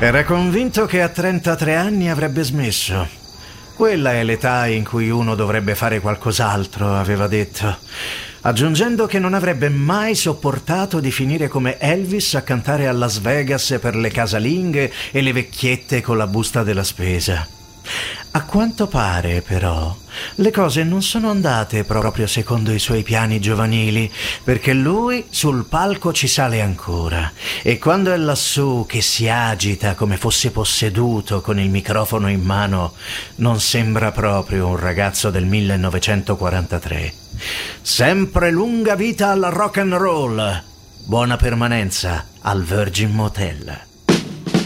Era convinto che a 33 anni avrebbe smesso. Quella è l'età in cui uno dovrebbe fare qualcos'altro, aveva detto, aggiungendo che non avrebbe mai sopportato di finire come Elvis a cantare a Las Vegas per le casalinghe e le vecchiette con la busta della spesa. A quanto pare, però, le cose non sono andate proprio secondo i suoi piani giovanili, perché lui sul palco ci sale ancora e quando è lassù che si agita come fosse posseduto con il microfono in mano, non sembra proprio un ragazzo del 1943. Sempre lunga vita al rock and roll, buona permanenza al Virgin Motel.